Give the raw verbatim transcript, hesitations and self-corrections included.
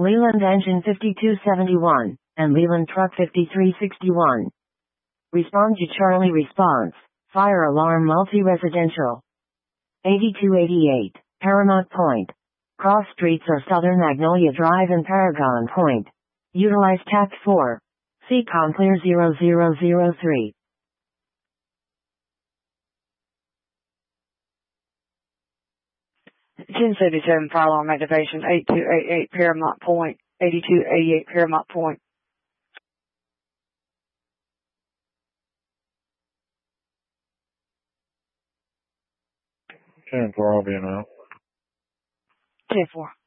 Leland Engine fifty-two seventy-one, and Leland Truck fifty-three sixty-one. Respond to Charlie response. Fire alarm multi-residential. eighty-two eighty-eight, Paramount Point. Cross streets are Southern Magnolia Drive and Paragon Point. Utilize Tact four. C COM Clear zero zero zero three. ten seventy-seven, fire alarm activation, eighty-two eighty-eight, Paramount Point, eighty-two eighty-eight, Paramount Point. ten four, I'll be in out. ten four.